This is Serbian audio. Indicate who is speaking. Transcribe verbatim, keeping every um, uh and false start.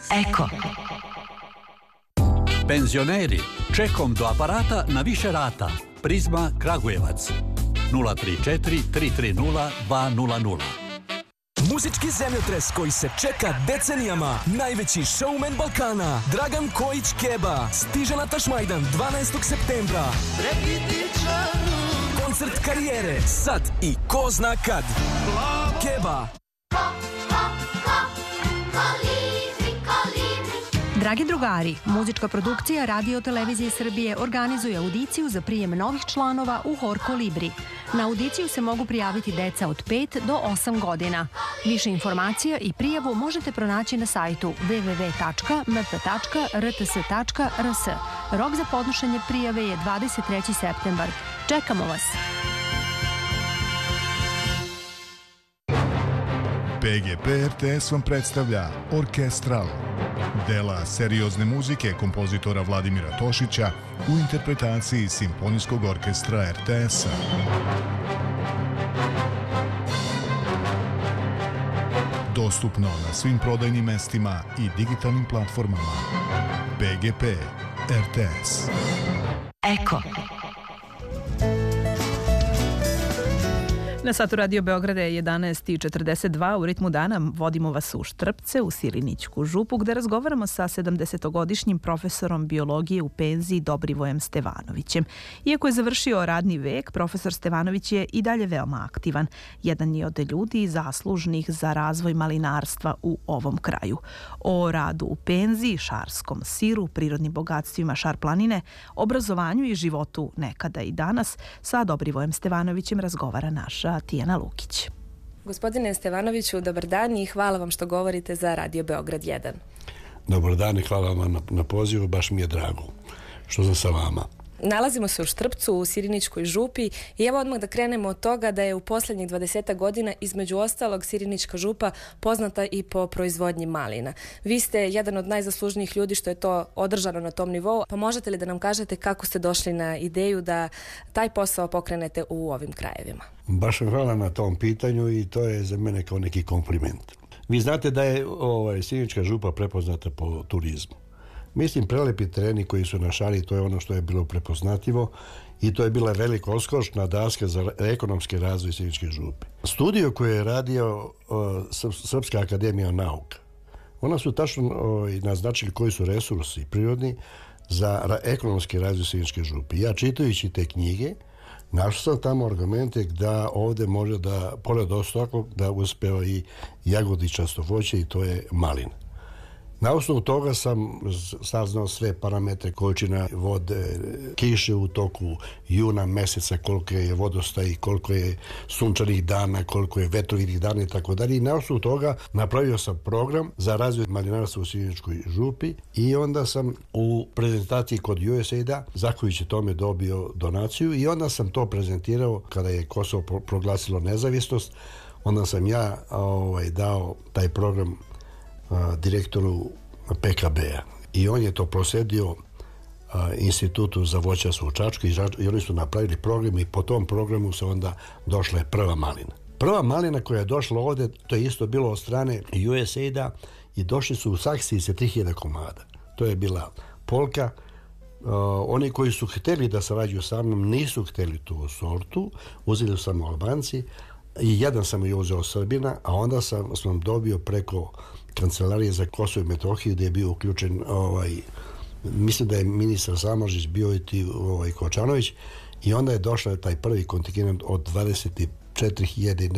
Speaker 1: Eko.
Speaker 2: Penzioneri, čekom do aparata na više rata. Prizma Kragujevac. nula tri četiri tri tri nula dva nula nula.
Speaker 3: Muzički zemljotres koji se čeka decenijama. Najveći showman Balkana, Dragan Kojić Keba, stiže na Tašmajdan dvanaestog septembra. Koncert karijere, sad i ko zna kad. Keba.
Speaker 4: Dragi drugari, muzička produkcija Radio Televizije Srbije organizuje audiciju za prijem novih članova u Hor Kolibri. Na audiciju se mogu prijaviti deca od pet do osam godina. Više informacija i prijavu možete pronaći na sajtu w w w tačka m p tačka r t s tačka r s. Rok za podnošenje prijave je dvadeset treći septembar. Čekamo vas!
Speaker 5: P G P R T S vam predstavlja Orkestral. Dela seriozne muzike kompozitora Vladimira Tošića u interpretaciji Simfonijskog orkestra R T S-a. Dostupno na svim prodajnim mestima i digitalnim platformama. P G P R T S.
Speaker 1: Eko.
Speaker 6: Na satu Radio Beograda je jedanaest i četrdeset dva. U ritmu dana vodimo vas u Štrpce, u Sirinićku župu, gde razgovaramo sa sedamdesetogodišnjim profesorom biologije u penziji Dobrivojem Stevanovićem. Iako je završio radni vek, profesor Stevanović je i dalje veoma aktivan. Jedan je od ljudi zaslužnih za razvoj malinarstva u ovom kraju. O radu u penziji, šarskom siru, prirodnim bogatstvima Šar planine, obrazovanju i životu nekada i danas sa Dobrivojem Stevanovićem razgovara naša Tijana Lukić.
Speaker 7: Gospodine Stevanoviću, dobar dan i hvala vam što govorite za Radio Beograd jedan.
Speaker 8: Dobar dan i hvala vam na, na pozivu, baš mi je drago što sam sa vama.
Speaker 7: Nalazimo se u Štrpcu, u Sirinićkoj župi i evo odmah da krenemo od toga da je u posljednjih dvadesetak godina između ostalog Sirinićka župa poznata i po proizvodnji malina. Vi ste jedan od najzaslužnijih ljudi što je to održano na tom nivou, pa možete li da nam kažete kako ste došli na ideju da taj posao pokrenete u ovim krajevima?
Speaker 8: Baš vam hvala na tom pitanju i to je za mene kao neki kompliment. Vi znate da je ovaj, Sirinićka župa prepoznata po turizmu. Mislim, prelepi tereni koji su na Šari, to je ono što je bilo prepoznatljivo i to je bila velika oskošna daska za ekonomski razvoj Sirinićke župe. Studio koji je radio uh, Srpska akademija nauka, ona su tačno uh, naznačili koji su resursi prirodni za ra- ekonomski razvoj Sirinićke župe. Ja čitajući te knjige, našao sam tamo argumente da ovdje može da, pored ostalog, da uspeva i jagodičasto voće i to je malina. Na osnovu toga sam saznao sve parametre, količina vode, kiše u toku juna meseca, koliko je vodostaj, koliko je sunčanih dana, koliko je vetrovitih dana i tako dalje. I na osnovu toga napravio sam program za razvoj malinarstva u Sirinićkoj župi i onda sam u prezentaciji kod U S A I D-a, zahvaljujući tome dobio donaciju i onda sam to prezentirao kada je Kosovo proglasilo nezavisnost. Onda sam ja ovaj, dao taj program direktoru P K B-a i on je to prosledio Institutu za voćarstvo u Čačku i oni su napravili program i po tom programu se onda došla je prva malina. Prva malina koja je došla ovdje, to je isto bilo od strane U S A I D-a i došli su u Saksiji sa tri hiljade komada. To je bila polka. Uh, oni koji su hteli da sarađuju sa mnom nisu hteli tu sortu, uzeli su samo Albanci i jedan sam je uzeo Srbina, a onda sam, sam dobio preko Kancelarije za Kosovo i Metohiju gdje je bio uključen, ovaj, mislim da je ministar Samardžić bio i ti ovaj, Kočanović i onda je došao taj prvi kontingent od dvadeset četiri hiljade